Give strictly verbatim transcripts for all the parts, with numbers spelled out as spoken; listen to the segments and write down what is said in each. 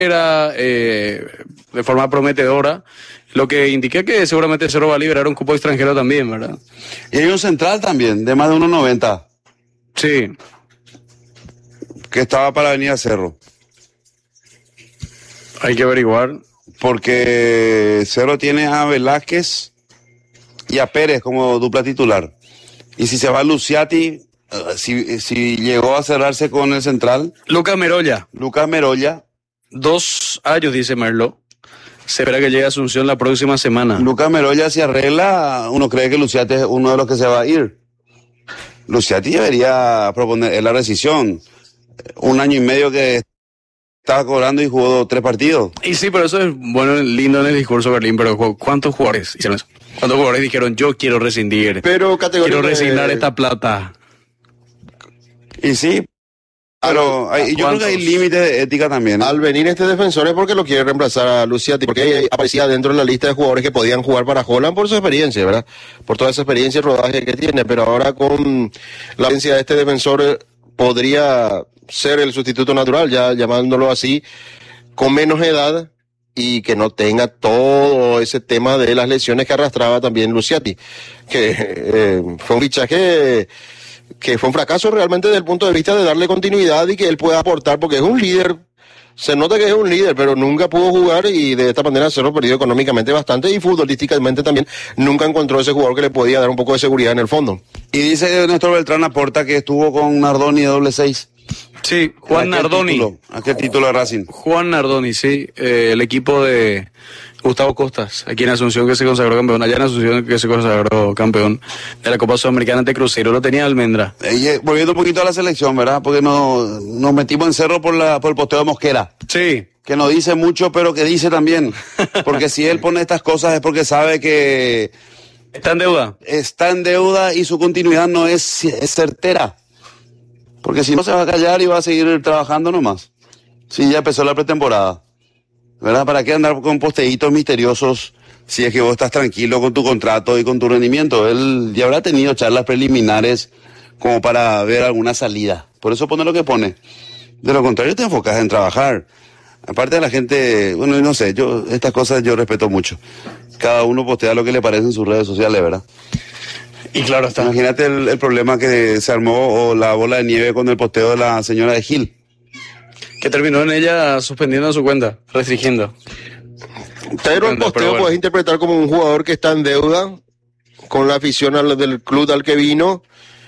era eh, de forma prometedora, lo que indica que seguramente Cerro va a liberar un cupo extranjero también, ¿verdad? Y hay un central también, de más de uno noventa. Sí. Que estaba para venir a Cerro. Hay que averiguar. Porque Cerro tiene a Velázquez y a Pérez como dupla titular. Y si se va Luciati, uh, si, si llegó a cerrarse con el central. Lucas Merolla. Lucas Merolla. Dos años, dice Merlo. Se espera que llegue a Asunción la próxima semana. Lucas Merolla se arregla, uno cree que Luciati es uno de los que se va a ir. Luciati debería proponer la rescisión. Un año y medio que estaba cobrando y jugó tres partidos. Y sí, pero eso es bueno, lindo en el discurso, Berlín, pero ¿cuántos jugadores hicieron eso? ¿Cuántos jugadores dijeron, yo quiero rescindir? Pero quiero resignar de... esta plata. Y sí, pero hay, yo creo que hay límites de ética también. Al venir este defensor es porque lo quiere reemplazar a Luciati, porque aparecía dentro de la lista de jugadores que podían jugar para Holland por su experiencia, ¿verdad? Por toda esa experiencia y rodaje que tiene, pero ahora con la presencia de este defensor podría ser el sustituto natural, ya llamándolo así, con menos edad y que no tenga todo ese tema de las lesiones que arrastraba también Luciati, que eh, fue un fichaje que fue un fracaso realmente desde el punto de vista de darle continuidad y que él pueda aportar, porque es un líder, se nota que es un líder, pero nunca pudo jugar y de esta manera se lo perdió económicamente bastante y futbolísticamente también nunca encontró ese jugador que le podía dar un poco de seguridad en el fondo. Y dice Néstor Beltrán Aporta que estuvo con Nardoni de doble seis. Sí, Juan Nardoni. Título, aquel título de Racing. Juan Nardoni, sí, eh, el equipo de Gustavo Costas, aquí en Asunción que se consagró campeón, allá en Asunción que se consagró campeón de la Copa Sudamericana ante Cruzeiro, lo tenía Almendra. Eh, volviendo un poquito a la selección, ¿verdad? Porque no, nos metimos en Cerro por, la, por el posteo de Mosquera. Sí. Que no dice mucho, pero que dice también. Porque si él pone estas cosas es porque sabe que... Está en deuda. Está en deuda y su continuidad no es, es certera. Porque si no se va a callar y va a seguir trabajando nomás. Sí, ya empezó la pretemporada. ¿Verdad? ¿Para qué andar con posteitos misteriosos si es que vos estás tranquilo con tu contrato y con tu rendimiento? Él ya habrá tenido charlas preliminares como para ver alguna salida. Por eso pone lo que pone. De lo contrario te enfocas en trabajar. Aparte de la gente, bueno, no sé, yo estas cosas yo respeto mucho. Cada uno postea lo que le parece en sus redes sociales, ¿verdad? Y claro está. Imagínate el, el problema que se armó o la bola de nieve con el posteo de la señora de Gil. Que terminó en ella suspendiendo su cuenta, restringiendo. Pero el posteo bueno. Puedes interpretar como un jugador que está en deuda con la afición al, del club al que vino,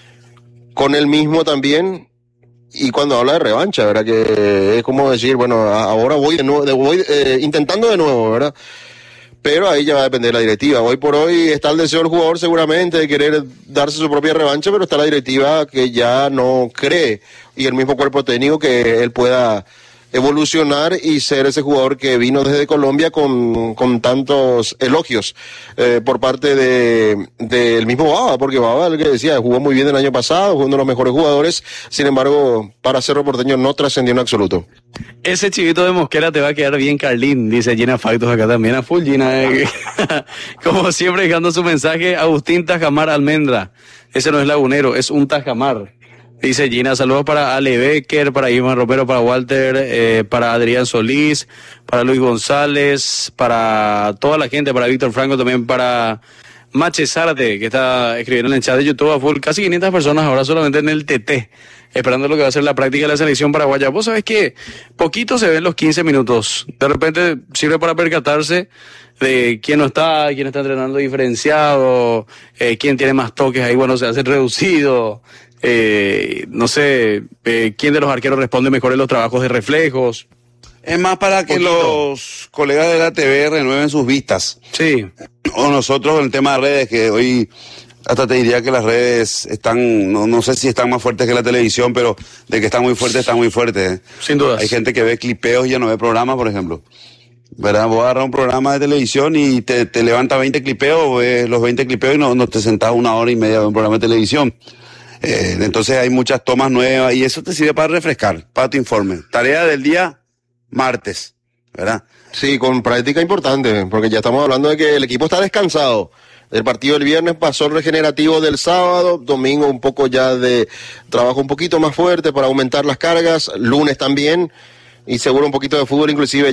con él mismo también, y cuando habla de revancha, ¿verdad? Que es como decir, bueno, ahora voy de nuevo, voy eh, intentando de nuevo, ¿verdad? Pero ahí ya va a depender de la directiva. Hoy por hoy está el deseo del jugador seguramente de querer darse su propia revancha, pero está la directiva que ya no cree, y el mismo cuerpo técnico que él pueda evolucionar y ser ese jugador que vino desde Colombia con, con tantos elogios eh, por parte de del mismo Baba, porque Baba, el que decía, jugó muy bien el año pasado, fue uno de los mejores jugadores, sin embargo, para Cerro Porteño no trascendió en absoluto. Ese chivito de Mosquera te va a quedar bien, Carlín, dice Gina Factos acá también, a full Gina. Eh. Como siempre, dejando su mensaje, Agustín Tajamar Almendra. Ese no es lagunero, es un Tajamar. Dice Gina, saludos para Ale Becker, para Iván Romero, para Walter, eh, para Adrián Solís, para Luis González, para toda la gente, para Víctor Franco, también para Mache Zárate, que está escribiendo en el chat de YouTube a full, casi quinientas personas ahora solamente en el T T, esperando lo que va a ser la práctica de la selección paraguaya. Vos sabés que poquito se ven los quince minutos, de repente sirve para percatarse de quién no está, quién está entrenando diferenciado, eh, quién tiene más toques ahí, bueno, se hace reducido. Eh, no sé, eh, quién de los arqueros responde mejor en los trabajos de reflejos. Es más para que Poquito. Los colegas de la T V renueven sus vistas. Sí. O nosotros en el tema de redes, que hoy hasta te diría que las redes están, no, no sé si están más fuertes que la televisión, pero de que están muy fuertes, están muy fuertes. Sin duda. Hay gente que ve clipeos y ya no ve programas, por ejemplo. ¿Verdad? Vos agarras un programa de televisión y te, te levanta veinte clipeos, ves los veinte clipeos y no, no te sentás una hora y media de un programa de televisión. Eh, entonces hay muchas tomas nuevas y eso te sirve para refrescar, para tu informe. Tarea del día martes, ¿verdad? Sí, con práctica importante, porque ya estamos hablando de que el equipo está descansado. El partido del viernes pasó el regenerativo del sábado, domingo un poco ya de trabajo un poquito más fuerte para aumentar las cargas, lunes también, y seguro un poquito de fútbol inclusive